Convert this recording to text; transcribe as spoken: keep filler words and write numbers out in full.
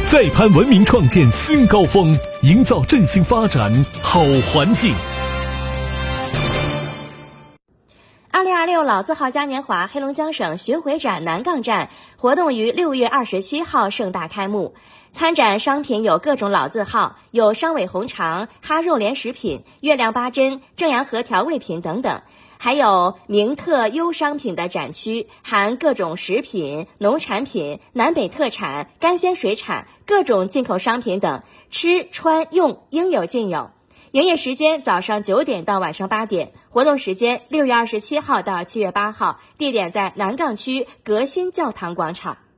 再攀文明创建新高峰，营造振兴发展好环境。 二零二六老字号嘉年华黑龙江省巡回展南岗站活动于六月二十七号盛大开幕。参展商品有各种老字号，有商委红肠、哈肉联食品、月亮八珍、正阳河调味品等等，还有名特优商品的展区，含各种食品、农产品、南北特产、干鲜水产、各种进口商品等，吃穿用应有尽有。营业时间早上九点到晚上八点，活动时间六月二十七号到七月八号，地点在南岗区革新教堂广场。